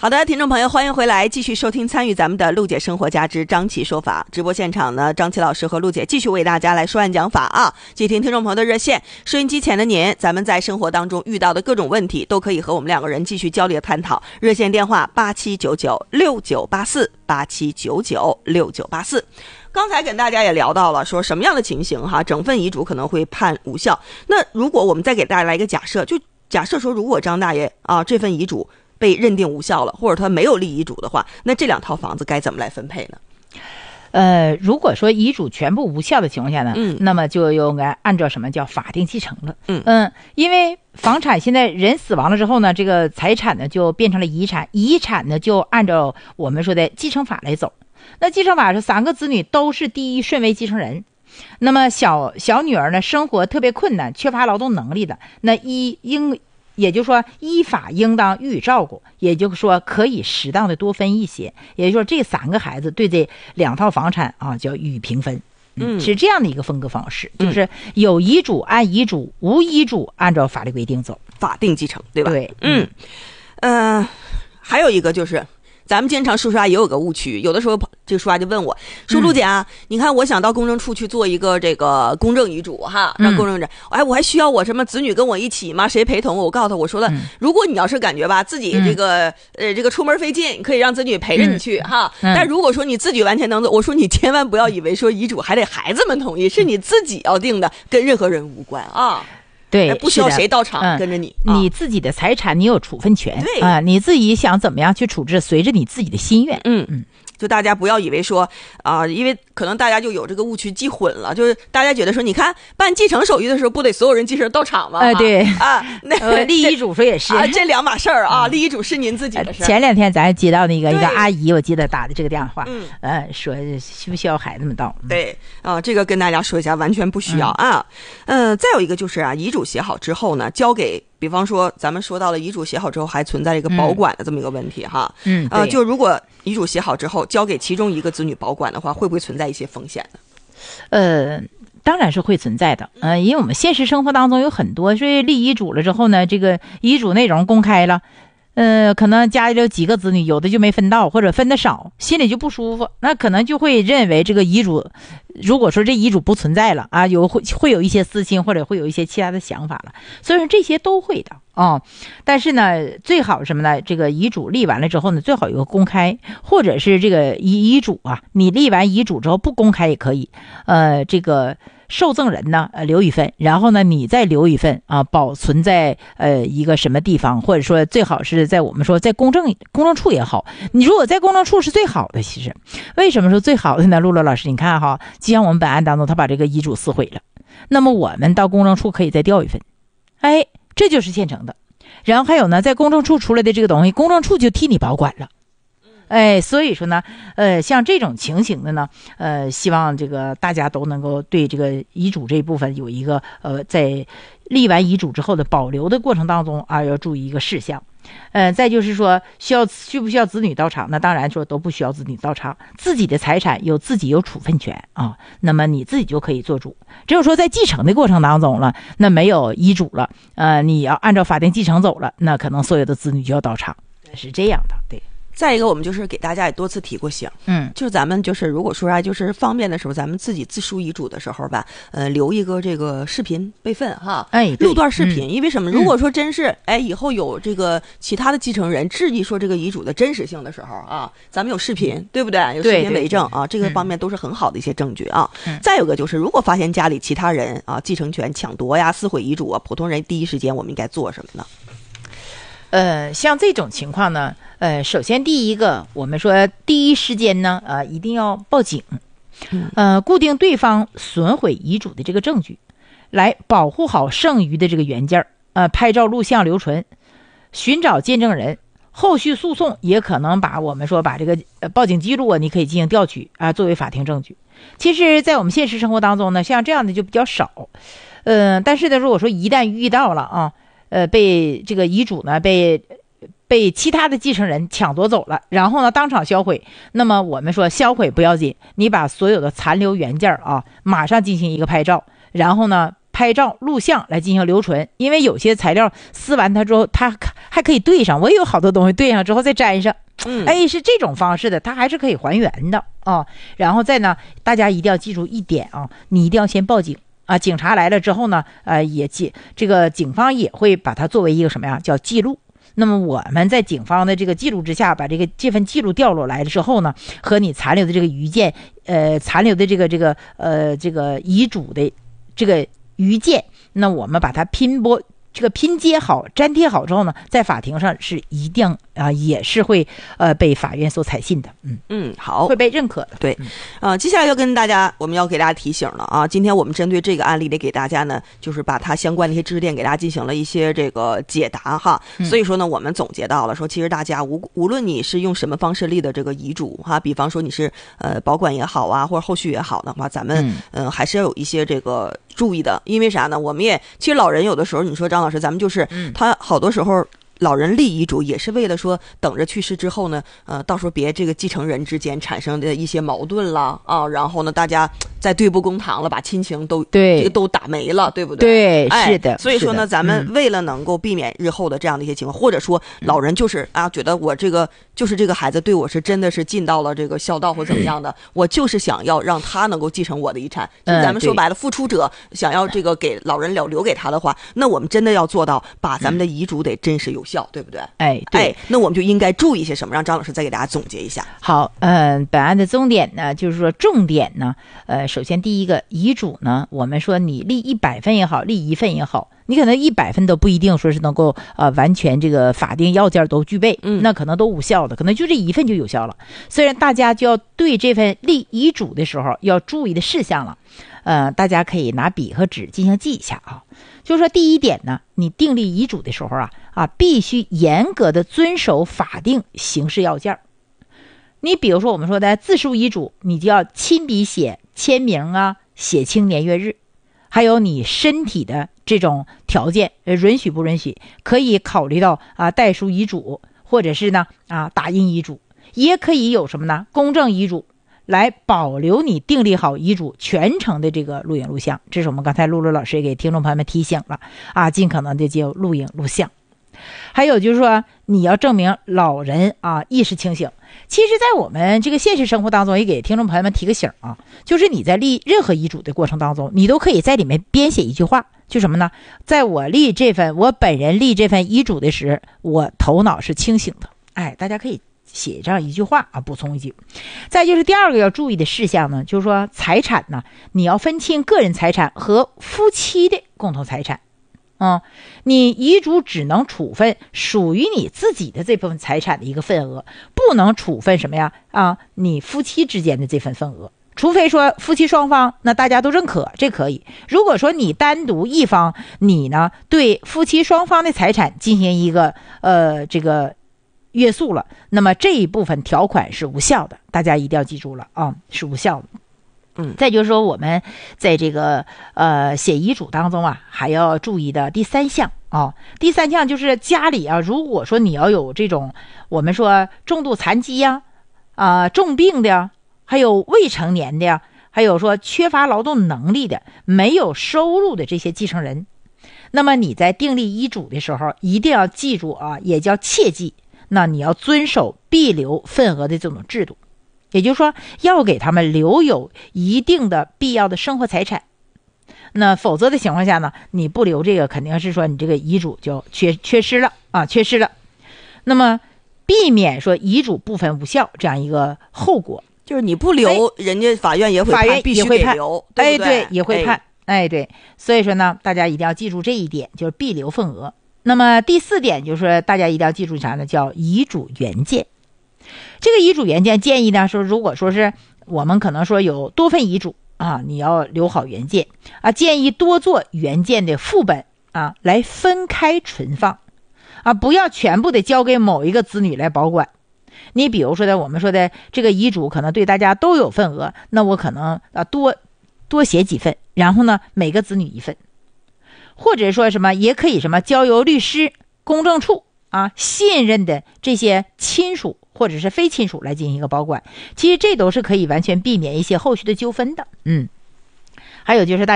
好的，听众朋友，欢迎回来，继续收听参与咱们的陆姐生活家之张琪说法直播现场呢。张琪老师和陆姐继续为大家来说案讲法啊。接听听众朋友的热线，收音机前的您，咱们在生活当中遇到的各种问题，都可以和我们两个人继续交流探讨。热线电话87996984，87996984。刚才跟大家也聊到了，说什么样的情形哈，整份遗嘱可能会判无效。那如果我们再给大家来一个假设，就假设说，如果张大爷啊这份遗嘱被认定无效了，或者他没有立遗嘱的话，那这2套房子该怎么来分配呢？ 如果说遗嘱全部无效的情况下呢，那么就应该按照什么叫法定继承了。因为房产现在人死亡了之后呢，这个财产呢就变成了遗产，遗产呢就按照我们说的继承法来走。那继承法是3个子女都是第一顺位继承人。那么小女儿呢，生活特别困难，缺乏劳动能力的，那也就是说依法应当予以照顾，也就是说可以适当的多分一些，也就是说这3个孩子对这2套房产啊叫予以平分。是这样的一个分割方式，就是有遗嘱按遗嘱，无遗嘱按照法律规定走， 法定继承，对吧？ 对。 还有一个就是咱们经常叔叔阿姨也有个误区，有的时候这个叔阿就问我说，陆姐啊，你看我想到公证处去做一个这个公证遗嘱哈，让公证人，我还需要我什么子女跟我一起吗？谁陪同我？我告诉他，我说了，如果你要是感觉吧自己这个这个出门费劲，可以让子女陪着你去哈。但如果说你自己完全能做，我说你千万不要以为说遗嘱还得孩子们同意，是你自己要定的，跟任何人无关啊。 对， 不需要谁到场跟着你， 你自己的财产你有处分权， 对啊，你自己想怎么样去处置，随着你自己的心愿。 就大家不要以为说因为可能大家就有这个误区记混了，就是大家觉得说，你看办继承手续的时候，不得所有人继承到场吗？ 对那立遗嘱说也是这2码事儿啊。立遗嘱是您自己的事儿。 前2天咱接到一个阿姨，我记得打的这个电话，说需不需要孩子们到？ 对这个跟大家说一下，完全不需要啊。再有一个就是遗嘱写好之后呢，交给。比方说咱们说到了遗嘱写好之后还存在一个保管的这么一个问题哈，就如果遗嘱写好之后交给其中一个子女保管的话，会不会存在一些风险呢？ 当然是会存在的，因为我们现实生活当中有很多，所以立遗嘱了之后呢，这个遗嘱内容公开了，可能家里有几个子女，有的就没分到，或者分的少，心里就不舒服，那可能就会认为这个遗嘱，如果说这遗嘱不存在了啊，会有一些私心，或者会有一些其他的想法了，所以说这些都会的但是呢，最好什么呢？这个遗嘱立完了之后呢，最好有个公开，或者是这个遗嘱啊，你立完遗嘱之后不公开也可以，这个。受赠人呢留一份，然后呢你再留一份保存在一个什么地方，或者说最好是在我们说在公证处也好，你如果在公证处是最好的。其实为什么说最好的呢？陆老师你看哈，就像我们本案当中他把这个遗嘱撕毁了，那么我们到公证处可以再调一份，这就是现成的。然后还有呢，在公证处出来的这个东西，公证处就替你保管了。所以说呢，像这种情形的呢，希望这个大家都能够对这个遗嘱这一部分有一个在立完遗嘱之后的保留的过程当中要注意一个事项。再就是说需不需要子女到场？那当然说都不需要子女到场，自己的财产自己有处分权那么你自己就可以做主。只有说在继承的过程当中了，那没有遗嘱了，你要按照法定继承走了，那可能所有的子女就要到场，是这样的。对。 再一个，我们就是给大家也多次提过醒，就是咱们就是如果说就是方便的时候，咱们自己自书遗嘱的时候吧，留一个这个视频备份哈，录段视频，因为什么？如果说真是以后有这个其他的继承人质疑说这个遗嘱的真实性的时候咱们有视频，对不对？有视频为证这个方面都是很好的一些证据再有个就是，如果发现家里其他人继承权抢夺呀、撕毁遗嘱普通人第一时间我们应该做什么呢？ 像这种情况呢，首先第一个，我们说第一时间呢，一定要报警，固定对方损毁遗嘱的这个证据，来保护好剩余的这个原件拍照录像留存，寻找见证人，后续诉讼也可能把我们说把这个报警记录你可以进行调取作为法庭证据。其实在我们现实生活当中呢，像这样的就比较少，但是呢，如果说一旦遇到了被这个遗嘱呢被其他的继承人抢夺走了，然后呢当场销毁，那么我们说销毁不要紧，你把所有的残留原件马上进行一个拍照，然后呢拍照录像来进行留存，因为有些材料撕完它之后它还可以对上，我也有好多东西对上之后再粘上，是这种方式的，它还是可以还原的啊。然后再呢，大家一定要记住一点啊，你一定要先报警啊，警察来了之后呢，这个警方也会把它作为一个什么呀，叫记录。那么我们在警方的这个记录之下，把这份记录调落来的时候呢，和你残留的这个余件，残留的这个遗嘱的这个余件，那我们把它拼接好、粘贴好之后呢，在法庭上是一定也是会被法院所采信的。 好， 会被认可的。 对，接下来我们要给大家提醒了啊。今天我们针对这个案例得给大家呢，就是把它相关的一些知识点给大家进行了一些这个解答哈。所以说呢，我们总结到了说，其实大家无论你是用什么方式立的这个遗嘱哈，比方说你是保管也好啊，或者后续也好的话，咱们还是要有一些这个注意的。因为啥呢？其实老人有的时候，你说张老师，咱们就是他好多时候。老人立遗嘱也是为了说等着去世之后呢，到时候别这个继承人之间产生的一些矛盾了啊，然后呢大家再对簿公堂了，把亲情都打没了，对不对？ 对，是的。 所以说呢，咱们为了能够避免日后的这样的一些情况，或者说老人就是觉得我这个孩子对我是真的是尽到了这个孝道或怎么样的，我就是想要让他能够继承我的遗产。就是咱们说白了，付出者想要这个给老人留给他的话，那我们真的要做到把咱们的遗嘱得真实有效，对不对？ 对。 那我们就应该注意一些什么？让张老师再给大家总结一下。 好，本案的重点呢，就是说重点呢，首先第一个遗嘱呢，我们说你立100份也好，立1份也好，你可能100份都不一定说是能够完全这个法定要件都具备，那可能都无效的，可能就这1份就有效了。虽然大家就要对这份立遗嘱的时候要注意的事项了，大家可以拿笔和纸进行记一下啊。就是说第一点呢，你订立遗嘱的时候必须严格的遵守法定形式要件。你比如说我们说的自书遗嘱，你就要亲笔写，签名写清年月日，还有你身体的这种条件允许不允许，可以考虑到代书遗嘱，或者是呢打印遗嘱，也可以有什么呢公证遗嘱，来保留你订立好遗嘱全程的这个录影录像。这是我们刚才露露老师给听众朋友们提醒了尽可能的就录影录像。还有就是说你要证明老人意识清醒。其实在我们这个现实生活当中也给听众朋友们提个醒就是你在立任何遗嘱的过程当中，你都可以在里面编写一句话，就什么呢？在我本人立这份遗嘱的时，我头脑是清醒的。大家可以写这样一句话补充一句。再就是第二个要注意的事项呢，就是说财产呢，你要分清个人财产和夫妻的共同财产。你遗嘱只能处分属于你自己的这部分财产的一个份额，不能处分什么呀你夫妻之间的这份份额。除非说夫妻双方那大家都认可，这可以。如果说你单独一方，你呢对夫妻双方的财产进行一个这个约束了，那么这一部分条款是无效的，大家一定要记住了是无效的。再就是说我们在这个写遗嘱当中还要注意的第3项第3项就是家里如果说你要有这种我们说重度残疾重病的，还有未成年的还有说缺乏劳动能力的，没有收入的这些继承人，那么你在订立遗嘱的时候一定要记住也叫切记，那你要遵守必留份额的这种制度。也就是说要给他们留有一定的必要的生活财产，那否则的情况下呢，你不留这个肯定是说你这个遗嘱就缺失了那么避免说遗嘱部分无效这样一个后果。 就是你不留人家法院也会判，必须得留，对不对？ 对，也会判对。所以说呢大家一定要记住这一点，就是必留份额。那么第4点就是说大家一定要记住啥呢？叫遗嘱原件。这个遗嘱原件建议呢说，如果说是我们可能说有多份遗嘱你要留好原件建议多做原件的副本来分开存放不要全部的交给某一个子女来保管。你比如说的我们说的这个遗嘱可能对大家都有份额，那我可能多写几份，然后呢每个子女1份，或者说什么也可以什么交由律师、公证处信任的这些亲属或者是非亲属来进行一个保管。其实这都是可以完全避免一些后续的纠纷的。还有就是